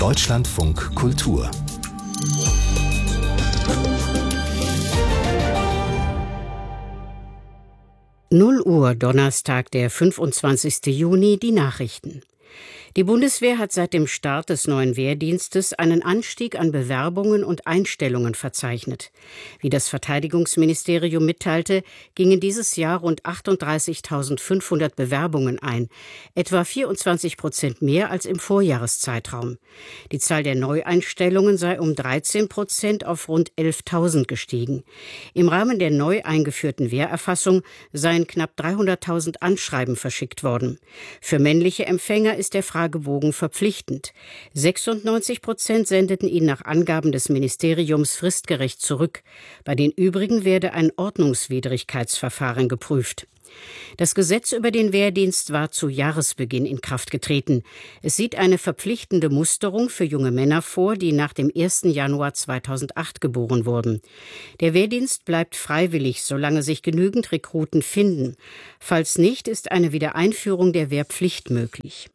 Deutschlandfunk Kultur. 0 Uhr, Donnerstag, der 25. Juni, die Nachrichten. Die Bundeswehr hat seit dem Start des neuen Wehrdienstes einen Anstieg an Bewerbungen und Einstellungen verzeichnet. Wie das Verteidigungsministerium mitteilte, gingen dieses Jahr rund 38.500 Bewerbungen ein, etwa 24% mehr als im Vorjahreszeitraum. Die Zahl der Neueinstellungen sei um 13% auf rund 11.000 gestiegen. Im Rahmen der neu eingeführten Wehrerfassung seien knapp 300.000 Anschreiben verschickt worden. Für männliche Empfänger ist der Fragebogen verpflichtend. 96% sendeten ihn nach Angaben des Ministeriums fristgerecht zurück. Bei den übrigen werde ein Ordnungswidrigkeitsverfahren geprüft. Das Gesetz über den Wehrdienst war zu Jahresbeginn in Kraft getreten. Es sieht eine verpflichtende Musterung für junge Männer vor, die nach dem 1. Januar 2008 geboren wurden. Der Wehrdienst bleibt freiwillig, solange sich genügend Rekruten finden. Falls nicht, ist eine Wiedereinführung der Wehrpflicht möglich.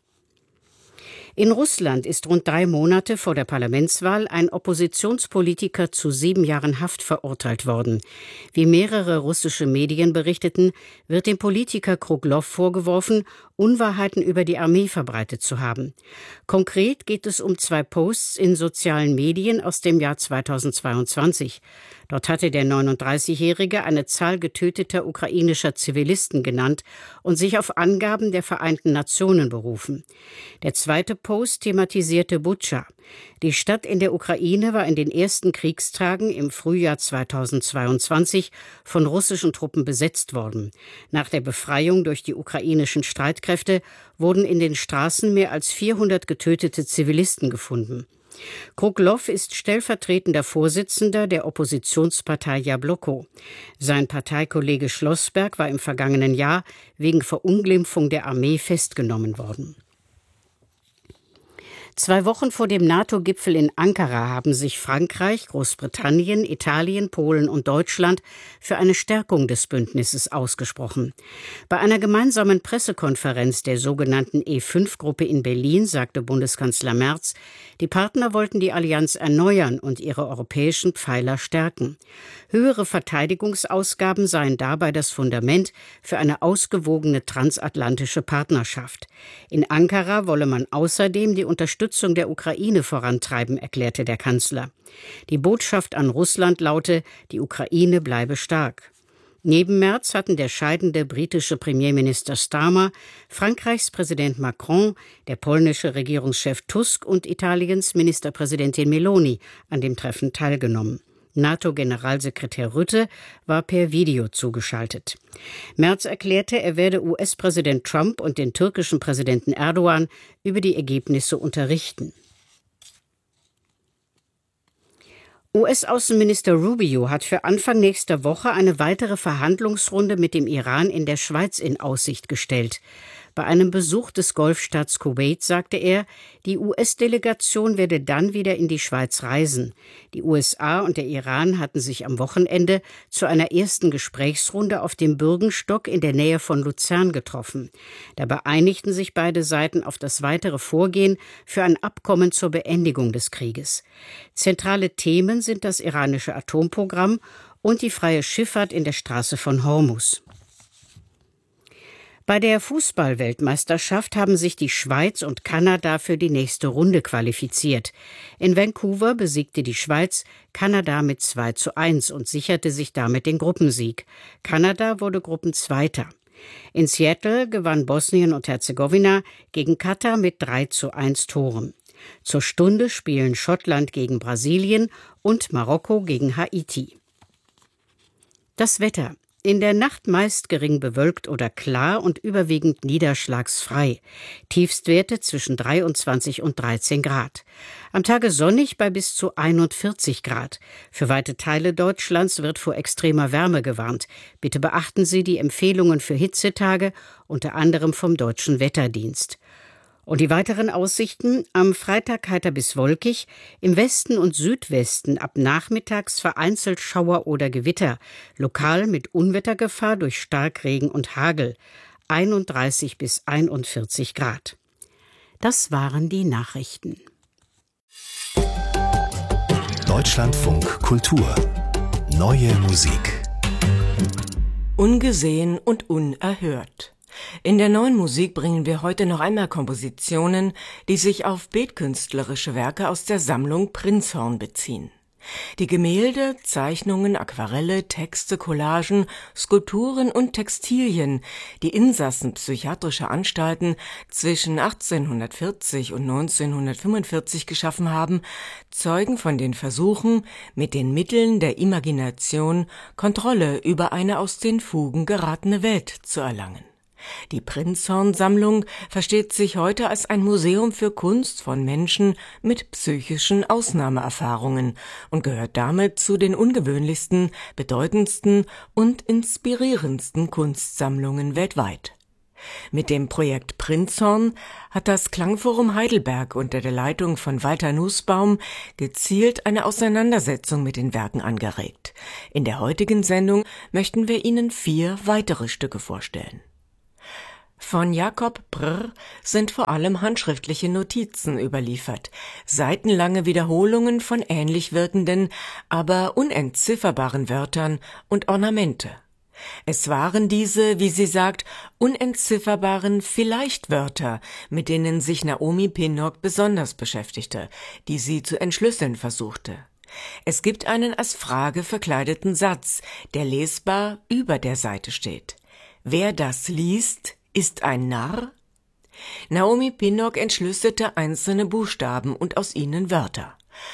In Russland ist rund 3 Monate vor der Parlamentswahl ein Oppositionspolitiker zu 7 Jahren Haft verurteilt worden. Wie mehrere russische Medien berichteten, wird dem Politiker Kruglow vorgeworfen, Unwahrheiten über die Armee verbreitet zu haben. Konkret geht es um 2 Posts in sozialen Medien aus dem Jahr 2022. Dort hatte der 39-Jährige eine Zahl getöteter ukrainischer Zivilisten genannt und sich auf Angaben der Vereinten Nationen berufen. Der zweite Post thematisierte Butscha. Die Stadt in der Ukraine war in den ersten Kriegstagen im Frühjahr 2022 von russischen Truppen besetzt worden. Nach der Befreiung durch die ukrainischen Streitkräfte wurden in den Straßen mehr als 400 getötete Zivilisten gefunden. Kruglow ist stellvertretender Vorsitzender der Oppositionspartei Jabloko. Sein Parteikollege Schlossberg war im vergangenen Jahr wegen Verunglimpfung der Armee festgenommen worden. 2 Wochen vor dem NATO-Gipfel in Ankara haben sich Frankreich, Großbritannien, Italien, Polen und Deutschland für eine Stärkung des Bündnisses ausgesprochen. Bei einer gemeinsamen Pressekonferenz der sogenannten E5-Gruppe in Berlin sagte Bundeskanzler Merz, die Partner wollten die Allianz erneuern und ihre europäischen Pfeiler stärken. Höhere Verteidigungsausgaben seien dabei das Fundament für eine ausgewogene transatlantische Partnerschaft. In Ankara wolle man außerdem die Unterstützung der Ukraine vorantreiben, erklärte der Kanzler. Die Botschaft an Russland laute, die Ukraine bleibe stark. Neben Merz hatten der scheidende britische Premierminister Starmer, Frankreichs Präsident Macron, der polnische Regierungschef Tusk und Italiens Ministerpräsidentin Meloni an dem Treffen teilgenommen. NATO-Generalsekretär Rutte war per Video zugeschaltet. Merz erklärte, er werde US-Präsident Trump und den türkischen Präsidenten Erdogan über die Ergebnisse unterrichten. US-Außenminister Rubio hat für Anfang nächster Woche eine weitere Verhandlungsrunde mit dem Iran in der Schweiz in Aussicht gestellt. Bei einem Besuch des Golfstaats Kuwait sagte er, die US-Delegation werde dann wieder in die Schweiz reisen. Die USA und der Iran hatten sich am Wochenende zu einer ersten Gesprächsrunde auf dem Bürgenstock in der Nähe von Luzern getroffen. Dabei einigten sich beide Seiten auf das weitere Vorgehen für ein Abkommen zur Beendigung des Krieges. Zentrale Themen sind das iranische Atomprogramm und die freie Schifffahrt in der Straße von Hormuz. Bei der Fußball-Weltmeisterschaft haben sich die Schweiz und Kanada für die nächste Runde qualifiziert. In Vancouver besiegte die Schweiz Kanada mit 2:1 und sicherte sich damit den Gruppensieg. Kanada wurde Gruppenzweiter. In Seattle gewann Bosnien und Herzegowina gegen Katar mit 3:1 Toren. Zur Stunde spielen Schottland gegen Brasilien und Marokko gegen Haiti. Das Wetter. In der Nacht meist gering bewölkt oder klar und überwiegend niederschlagsfrei. Tiefstwerte zwischen 23 und 13 Grad. Am Tage sonnig bei bis zu 41 Grad. Für weite Teile Deutschlands wird vor extremer Wärme gewarnt. Bitte beachten Sie die Empfehlungen für Hitzetage, unter anderem vom Deutschen Wetterdienst. Und die weiteren Aussichten: am Freitag heiter bis wolkig, im Westen und Südwesten ab nachmittags vereinzelt Schauer oder Gewitter, lokal mit Unwettergefahr durch Starkregen und Hagel, 31 bis 41 Grad. Das waren die Nachrichten. Deutschlandfunk Kultur. Neue Musik. Ungesehen und unerhört. In der neuen Musik bringen wir heute noch einmal Kompositionen, die sich auf bildkünstlerische Werke aus der Sammlung Prinzhorn beziehen. Die Gemälde, Zeichnungen, Aquarelle, Texte, Collagen, Skulpturen und Textilien, die Insassen psychiatrischer Anstalten zwischen 1840 und 1945 geschaffen haben, zeugen von den Versuchen, mit den Mitteln der Imagination Kontrolle über eine aus den Fugen geratene Welt zu erlangen. Die Prinzhorn-Sammlung versteht sich heute als ein Museum für Kunst von Menschen mit psychischen Ausnahmeerfahrungen und gehört damit zu den ungewöhnlichsten, bedeutendsten und inspirierendsten Kunstsammlungen weltweit. Mit dem Projekt Prinzhorn hat das Klangforum Heidelberg unter der Leitung von Walter Nußbaum gezielt eine Auseinandersetzung mit den Werken angeregt. In der heutigen Sendung möchten wir Ihnen 4 weitere Stücke vorstellen. Von Jakob Brrr sind vor allem handschriftliche Notizen überliefert, seitenlange Wiederholungen von ähnlich wirkenden, aber unentzifferbaren Wörtern und Ornamente. Es waren diese, wie sie sagt, unentzifferbaren Vielleicht-Wörter, mit denen sich Naomi Pinnock besonders beschäftigte, die sie zu entschlüsseln versuchte. Es gibt einen als Frage verkleideten Satz, der lesbar über der Seite steht. Wer das liest, ist ein Narr? Naomi Pinnock entschlüsselte einzelne Buchstaben und aus ihnen Wörter.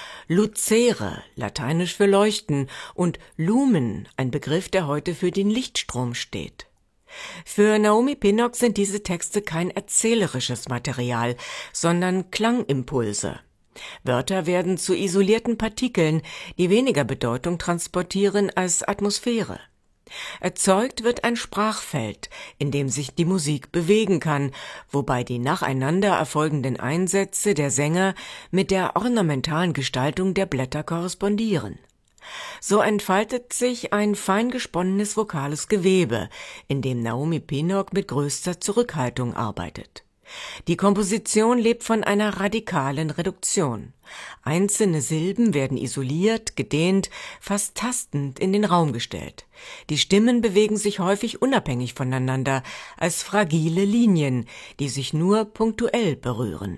Lucere, lateinisch für leuchten, und Lumen, ein Begriff, der heute für den Lichtstrom steht. Für Naomi Pinnock sind diese Texte kein erzählerisches Material, sondern Klangimpulse. Wörter werden zu isolierten Partikeln, die weniger Bedeutung transportieren als Atmosphäre. Erzeugt wird ein Sprachfeld, in dem sich die Musik bewegen kann, wobei die nacheinander erfolgenden Einsätze der Sänger mit der ornamentalen Gestaltung der Blätter korrespondieren. So entfaltet sich ein fein gesponnenes vokales Gewebe, in dem Naomi Pinnock mit größter Zurückhaltung arbeitet. Die Komposition lebt von einer radikalen Reduktion. Einzelne Silben werden isoliert, gedehnt, fast tastend in den Raum gestellt. Die Stimmen bewegen sich häufig unabhängig voneinander, als fragile Linien, die sich nur punktuell berühren.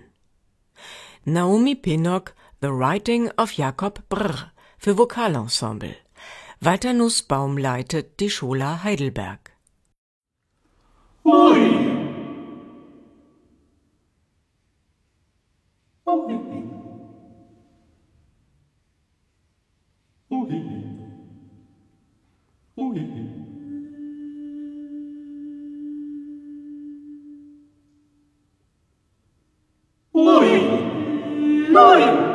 Naomi Pinnock, The Writing of Jakob Brrr für Vokalensemble. Walter Nußbaum leitet die Schola Heidelberg. Ui. Ui.